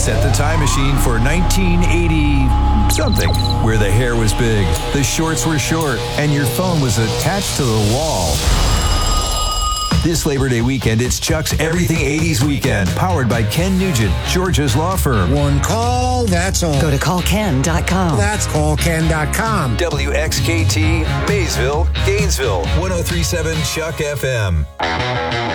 Set the time machine for 1980 something, where the hair was big, the shorts were short, and your phone was attached to the wall. This Labor Day weekend, it's Chuck's Everything 80s Weekend, powered by Ken Nugent, Georgia's law firm. One call, that's all. Go to callken.com. That's callken.com. WXKT, Maysville, Gainesville, 103.7 Chuck FM.